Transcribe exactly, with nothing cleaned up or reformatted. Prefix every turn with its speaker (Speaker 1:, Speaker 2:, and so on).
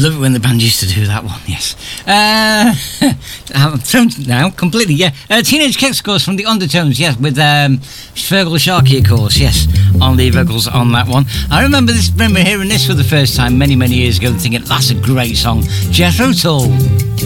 Speaker 1: love it when the band used to do that one, yes. Uh, I'm thrown now, completely, yeah. Uh, Teenage Kicks, of course, from the Undertones, yes, with um, Fergal Sharkey, of course, yes, on the vocals on that one. I remember this, remember hearing this for the first time many, many years ago and thinking, that's a great song. Jethro Tull.